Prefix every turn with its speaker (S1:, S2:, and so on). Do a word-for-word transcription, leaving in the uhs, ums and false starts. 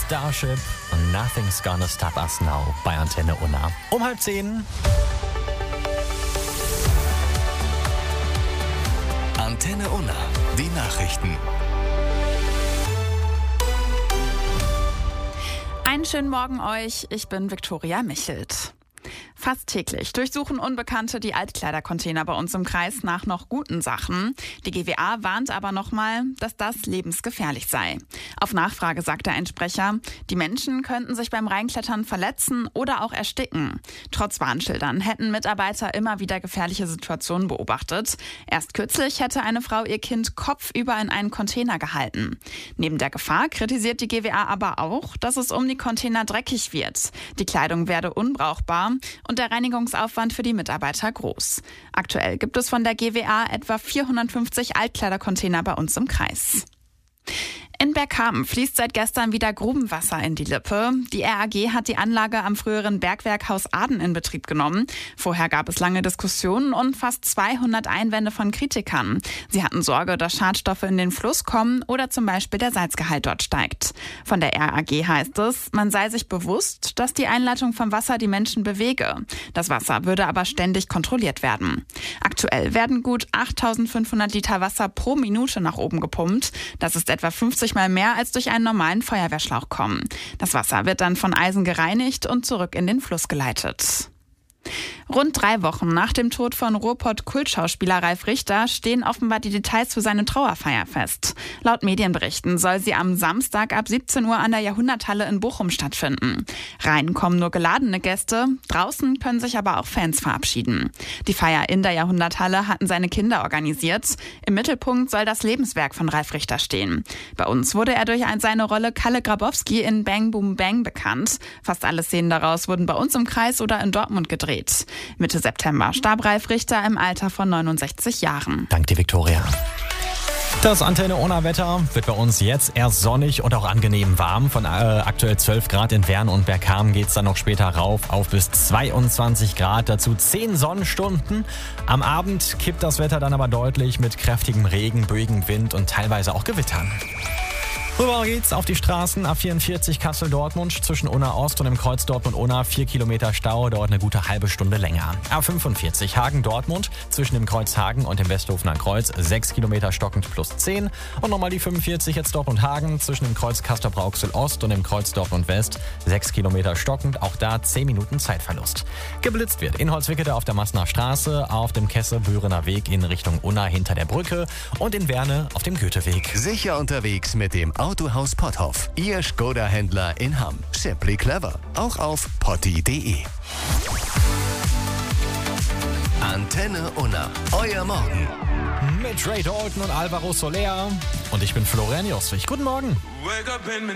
S1: Starship und Nothing's Gonna Stop Us Now bei Antenne Unna. Um halb zehn.
S2: Antenne Unna, die Nachrichten.
S3: Einen schönen Morgen euch, ich bin Viktoria Michelt. Fast täglich durchsuchen Unbekannte die Altkleidercontainer bei uns im Kreis nach noch guten Sachen. Die G W A warnt aber nochmal, dass das lebensgefährlich sei. Auf Nachfrage sagte ein Sprecher, die Menschen könnten sich beim Reinklettern verletzen oder auch ersticken. Trotz Warnschildern hätten Mitarbeiter immer wieder gefährliche Situationen beobachtet. Erst kürzlich hätte eine Frau ihr Kind kopfüber in einen Container gehalten. Neben der Gefahr kritisiert die G W A aber auch, dass es um die Container dreckig wird. Die Kleidung werde unbrauchbar und der Reinigungsaufwand für die Mitarbeiter groß. Aktuell gibt es von der G W A etwa vierhundertfünfzig Altkleidercontainer bei uns im Kreis. In Bergkamen fließt seit gestern wieder Grubenwasser in die Lippe. Die R A G hat die Anlage am früheren Bergwerk Haus Aden in Betrieb genommen. Vorher gab es lange Diskussionen und fast zweihundert Einwände von Kritikern. Sie hatten Sorge, dass Schadstoffe in den Fluss kommen oder zum Beispiel der Salzgehalt dort steigt. Von der R A G heißt es, man sei sich bewusst, dass die Einleitung vom Wasser die Menschen bewege. Das Wasser würde aber ständig kontrolliert werden. Aktuell werden gut achttausendfünfhundert Liter Wasser pro Minute nach oben gepumpt. Das ist etwa fünfzig Mal mehr als durch einen normalen Feuerwehrschlauch kommen. Das Wasser wird dann von Eisen gereinigt und zurück in den Fluss geleitet. Rund drei Wochen nach dem Tod von Ruhrpott-Kultschauspieler Ralf Richter stehen offenbar die Details für seine Trauerfeier fest. Laut Medienberichten soll sie am Samstag ab siebzehn Uhr an der Jahrhunderthalle in Bochum stattfinden. Rein kommen nur geladene Gäste, draußen können sich aber auch Fans verabschieden. Die Feier in der Jahrhunderthalle hatten seine Kinder organisiert. Im Mittelpunkt soll das Lebenswerk von Ralf Richter stehen. Bei uns wurde er durch seine Rolle Kalle Grabowski in Bang Boom Bang bekannt. Fast alle Szenen daraus wurden bei uns im Kreis oder in Dortmund gedreht. Mitte September starb Ralf Richter im Alter von neunundsechzig Jahren.
S1: Dank dir, Viktoria. Das Antenne Unna Wetter wird bei uns jetzt erst sonnig und auch angenehm warm. Von äh, aktuell zwölf Grad in Wern und Bergkamen geht es dann noch später rauf auf bis zweiundzwanzig Grad. Dazu zehn Sonnenstunden. Am Abend kippt das Wetter dann aber deutlich mit kräftigem Regen, böigem Wind und teilweise auch Gewittern. Rüber geht's auf die Straßen. A vierundvierzig Kassel-Dortmund zwischen Unna Ost und dem Kreuz Dortmund-Unna. Vier Kilometer Stau, dauert eine gute halbe Stunde länger. A fünfundvierzig Hagen-Dortmund zwischen dem Kreuz Hagen und dem Westhofener Kreuz. Sechs Kilometer stockend plus zehn. Und nochmal die fünfundvierzig jetzt Dortmund-Hagen zwischen dem Kreuz Castrop-Rauxel-Ost und dem Kreuz Dortmund-West. Sechs Kilometer stockend, auch da zehn Minuten Zeitverlust. Geblitzt wird in Holzwickede auf der Massener Straße, auf dem Kesse-Bürener Weg in Richtung Unna hinter der Brücke und in Werne auf dem Goetheweg.
S2: Sicher unterwegs mit dem Autohaus Potthoff. Ihr Skoda-Händler in Hamm. Simply clever. Auch auf potti punkt de. Antenne Unna. Euer Morgen.
S1: Mit Ray Dalton und Alvaro Soler. Und ich bin Florian Joswig. Guten Morgen.